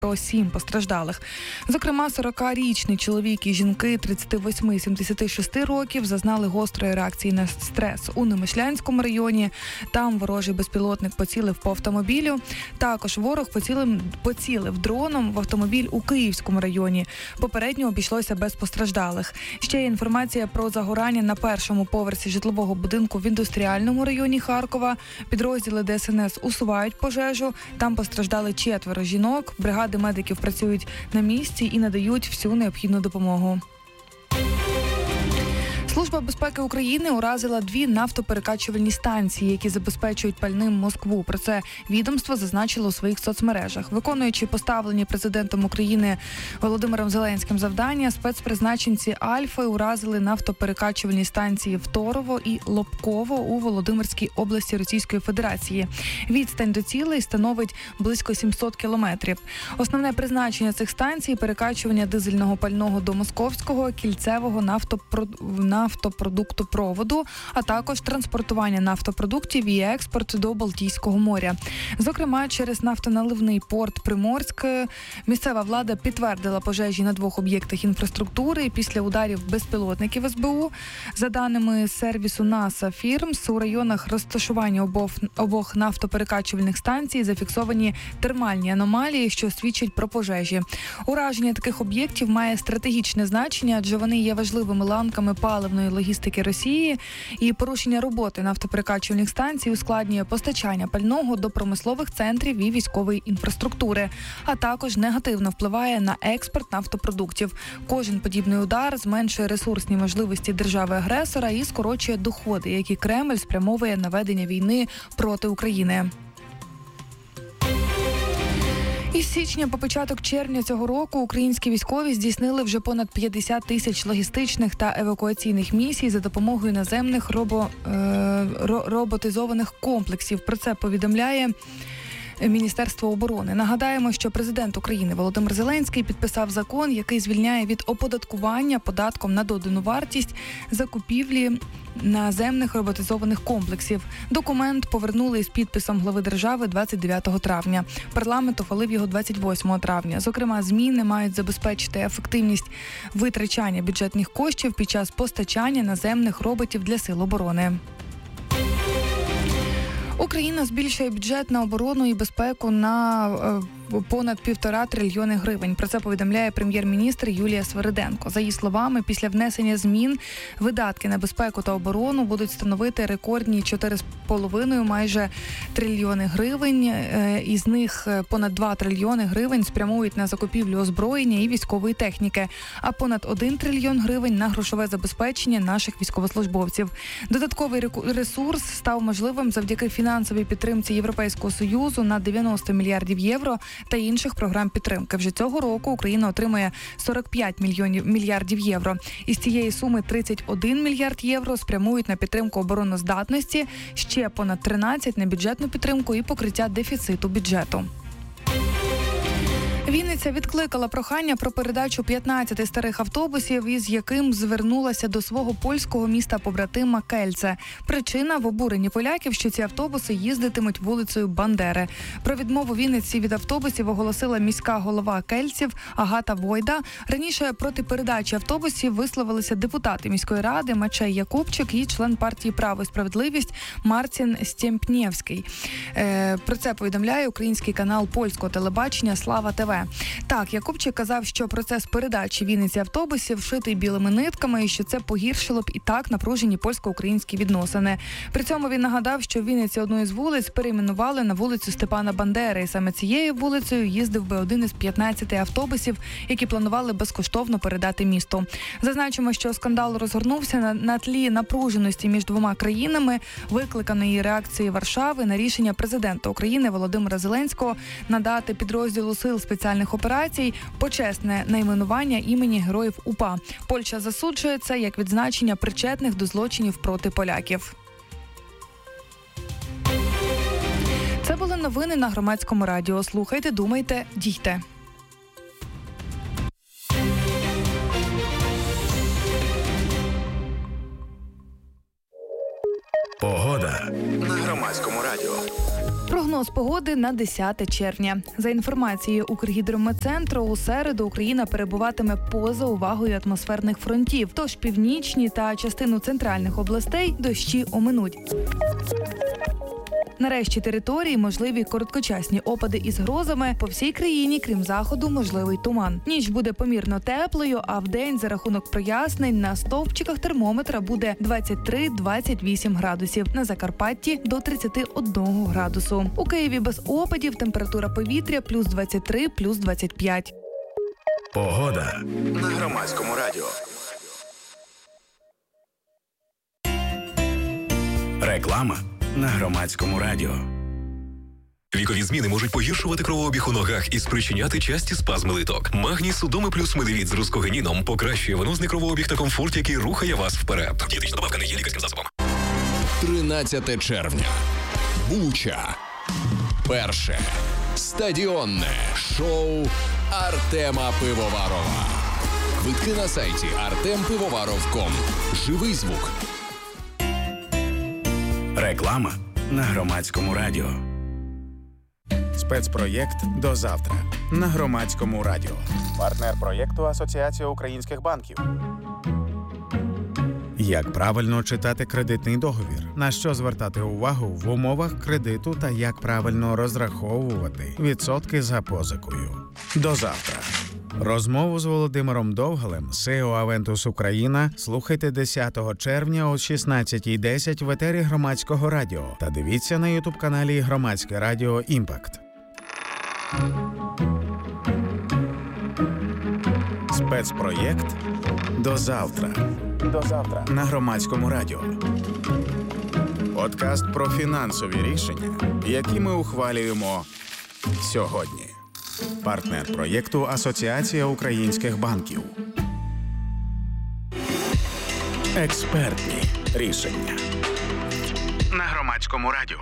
про 7 постраждалих. Зокрема, 40-річний чоловік і жінки 38 і 76 років зазнали гострої реакції на стрес у Немишлянському районі. Там ворожий безпілотник поцілив по автомобілю. Також ворог поцілив дроном в автомобіль у Київському районі. Попередньо обійшлося без постраждалих. Ще є інформація про загорання на першому поверсі житлового будинку в індустріальному районі Харкова. Підрозділи ДСНС усувають пожежу. Там постраждали 4 жінок. Бригади медиків працюють на місці і надають всю необхідну допомогу. Служба безпеки України уразила 2 нафтоперекачувальні станції, які забезпечують пальним Москву. Про це відомство зазначило у своїх соцмережах. Виконуючи поставлені президентом України Володимиром Зеленським завдання, спецпризначенці Альфи уразили нафтоперекачувальні станції Второво і Лобково у Володимирській області Російської Федерації. Відстань до цілей становить близько 700 кілометрів. Основне призначення цих станцій – перекачування дизельного пального до Московського, кільцевого нафтопродуктопроводу, а також транспортування нафтопродуктів і експорт до Балтійського моря. Зокрема, через нафтоналивний порт Приморськ місцева влада підтвердила пожежі на 2 об'єктах інфраструктури після ударів безпілотників СБУ. За даними сервісу NASA Фірмс, у районах розташування обох нафтоперекачувальних станцій зафіксовані термальні аномалії, що свідчать про пожежі. Ураження таких об'єктів має стратегічне значення, адже вони є важливими ланками паливної логістики Росії, і порушення роботи нафтоперекачувальних станцій ускладнює постачання пального до промислових центрів і військової інфраструктури, а також негативно впливає на експорт нафтопродуктів. Кожен подібний удар зменшує ресурсні можливості держави-агресора і скорочує доходи, які Кремль спрямовує на ведення війни проти України. Із січня по початок червня цього року українські військові здійснили вже понад 50 тисяч логістичних та евакуаційних місій за допомогою наземних роботизованих комплексів. Про це повідомляє Міністерство оборони. Нагадаємо, що президент України Володимир Зеленський підписав закон, який звільняє від оподаткування податком на додану вартість закупівлі наземних роботизованих комплексів. Документ повернули із підписом глави держави 29 травня. Парламент ухвалив його 28 травня. Зокрема, зміни мають забезпечити ефективність витрачання бюджетних коштів під час постачання наземних роботів для сил оборони. Україна збільшує бюджет на оборону і безпеку на понад 1,5 трильйони гривень. Про це повідомляє прем'єр-міністр Юлія Свириденко. За її словами, після внесення змін видатки на безпеку та оборону будуть становити рекордні 4,5 майже трильйони гривень. Із них понад 2 трильйони гривень спрямують на закупівлю озброєння і військової техніки, а понад 1 трильйон гривень на грошове забезпечення наших військовослужбовців. Додатковий ресурс став можливим завдяки фінансовій підтримці Європейського Союзу на 90 мільярдів євро та інших програм підтримки. Вже цього року Україна отримає 45 мільярдів євро. Із цієї суми 31 мільярд євро спрямують на підтримку обороноздатності, ще понад 13 на бюджетну підтримку і покриття дефіциту бюджету. Вінниця відкликала прохання про передачу 15 старих автобусів, із яким звернулася до свого польського міста-побратима Кельце. Причина – в обуренні поляків, що ці автобуси їздитимуть вулицею Бандери. Про відмову Вінниці від автобусів оголосила міська голова Кельців Агата Войда. Раніше проти передачі автобусів висловилися депутати міської ради Мачей Якубчик і член партії «Право і справедливість» Марцін Стємпнєвський. Про це повідомляє український канал польського телебачення «Слава ТВ». Так, Якубчик казав, що процес передачі Вінниці автобусів вшитий білими нитками і що це погіршило б і так напружені польсько-українські відносини. При цьому він нагадав, що в Вінниці одну із вулиць перейменували на вулицю Степана Бандери. І саме цією вулицею їздив би один із 15 автобусів, які планували безкоштовно передати місту. Зазначимо, що скандал розгорнувся на тлі напруженості між двома країнами, викликаної реакції Варшави на рішення президента України Володимира Зеленського надати підрозділу сил спеціальних операцій почесне найменування імені героїв УПА. Польща засуджує це як відзначення причетних до злочинів проти поляків. Це були новини на Громадському радіо. Слухайте, думайте, дійте. Погода на Громадському радіо. Прогноз погоди на 10 червня. За інформацією Укргідрометцентру, у середу Україна перебуватиме поза увагою атмосферних фронтів. Тож північні та частину центральних областей дощі оминуть. На решті території можливі короткочасні опади із грозами. По всій країні, крім заходу, можливий туман. Ніч буде помірно теплою, а вдень за рахунок прояснень на стовпчиках термометра буде 23-28 градусів. На Закарпатті – до 31 градусу. У Києві без опадів, температура повітря плюс 23, плюс 25. Погода на Громадському радіо. Реклама на Громадському радіо. Вікові зміни можуть погіршувати кровообіг у ногах і спричиняти часті спазми литок. Магній Судоми плюс Медевіт з рускогеніном покращує венозний кровообіг та комфорт, який рухає вас вперед. Дієтична добавка не є лікарським засобом. 13 червня. Буча. Перше стадіонне шоу Артема Пивоварова. Квитки на сайті artempivovаров.com. Живий звук. Реклама на Громадському радіо. Спецпроєкт «До завтра» на Громадському радіо. Партнер проєкту Асоціація українських банків. Як правильно читати кредитний договір? На що звертати увагу в умовах кредиту та як правильно розраховувати відсотки за позикою? До завтра. Розмову з Володимиром Довгалем, CEO Авентус Україна, слухайте 10 червня о 16:10 в етері Громадського радіо та дивіться на ютуб-каналі Громадське радіо «Імпакт». Спецпроєкт «До завтра». До завтра на Громадському радіо. Подкаст про фінансові рішення, які ми ухвалюємо сьогодні. Партнер проєкту Асоціація українських банків. Експертні рішення на Громадському радіо.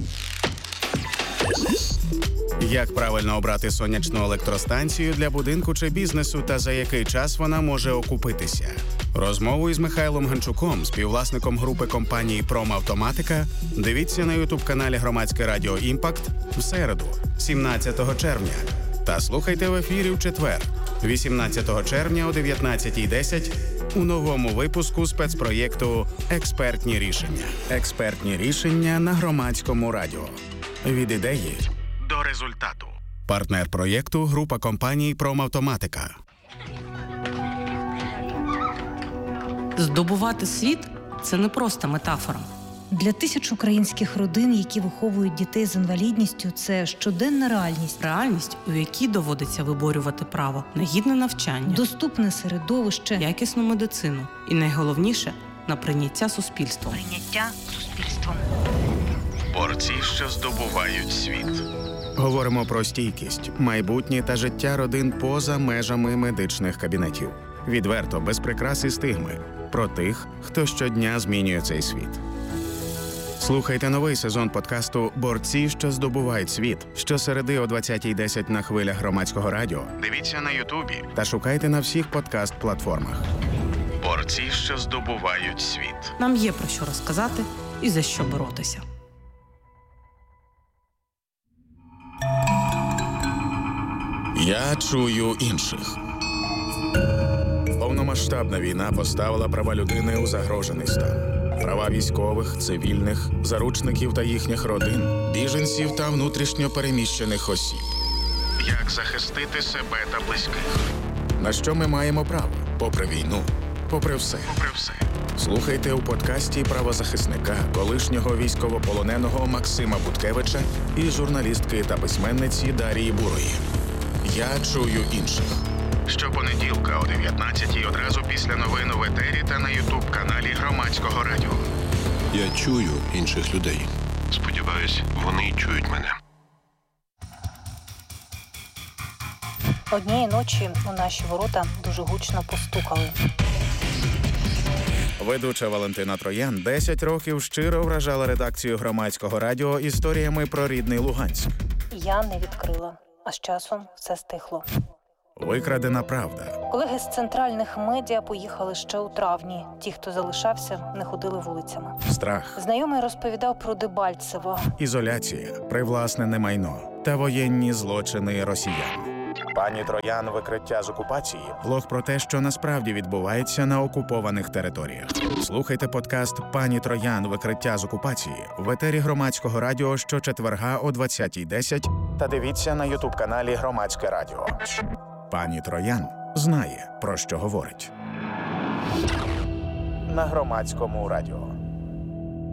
Як правильно обрати сонячну електростанцію для будинку чи бізнесу та за який час вона може окупитися? Розмову із Михайлом Ганчуком, співвласником групи компанії «Промавтоматика», дивіться на ютуб-каналі Громадське радіо «Імпакт» в середу, 17 червня. Та слухайте в ефірі в четвер, 18 червня о 19:10 у новому випуску спецпроєкту «Експертні рішення». Експертні рішення на Громадському радіо. Від ідеї до результату. Партнер проєкту – група компаній «Промавтоматика». Здобувати світ – це не просто метафора. Для тисяч українських родин, які виховують дітей з інвалідністю, це щоденна реальність. Реальність, у якій доводиться виборювати право на гідне навчання, Доступне середовище, якісну медицину і, найголовніше, на прийняття суспільством. Борці, що здобувають світ. Говоримо про стійкість, майбутнє та життя родин поза межами медичних кабінетів. Відверто, без прикрас і стигми. Про тих, хто щодня змінює цей світ. Слухайте новий сезон подкасту «Борці, що здобувають світ» щосереди о 20:10 на хвилях Громадського радіо. Дивіться на Ютубі та шукайте на всіх подкаст-платформах. Борці, що здобувають світ. Нам є про що розказати і за що боротися. Я чую інших. Повномасштабна війна поставила права людини у загрожений стан. Права військових, цивільних, заручників та їхніх родин, біженців та внутрішньо переміщених осіб. Як захистити себе та близьких? На що ми маємо право? Попри війну, попри все. Слухайте у подкасті правозахисника, колишнього військовополоненого Максима Буткевича і журналістки та письменниці Дарії Бурої. Я чую інших. Щопонеділка о 19:00 одразу після новин в етері та на ютуб-каналі Громадського радіо. Я чую інших людей. Сподіваюсь, вони чують мене. Однієї ночі у наші ворота дуже гучно постукали. Ведуча Валентина Троян 10 років щиро вражала редакцію Громадського радіо історіями про рідний Луганськ. Я не відкрила, а з часом все стихло. Викрадена правда. Колеги з центральних медіа поїхали ще у травні. Ті, хто залишався, не ходили вулицями. Страх, Знайомий розповідав про Дебальцево. ізоляція, привласнене майно та воєнні злочини росіян. Пані Троян. Викриття з окупації. Влог про те, що насправді відбувається на окупованих територіях. Слухайте подкаст «Пані Троян. Викриття з окупації» в етері Громадського радіо щочетверга о 20:10 та дивіться на ютуб-каналі Громадське радіо. Пані Троян знає, про що говорить. На Громадському радіо.